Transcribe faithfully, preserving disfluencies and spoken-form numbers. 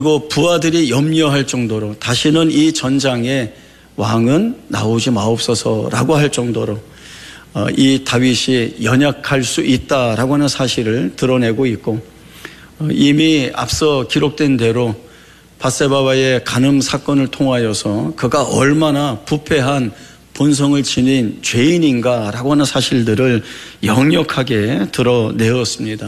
그리고 부하들이 염려할 정도로 다시는 이 전장에 왕은 나오지 마옵소서라고 할 정도로 이 다윗이 연약할 수 있다라고 하는 사실을 드러내고 있고, 이미 앞서 기록된 대로 밧세바와의 간음 사건을 통하여서 그가 얼마나 부패한 본성을 지닌 죄인인가라고 하는 사실들을 역력하게 드러내었습니다.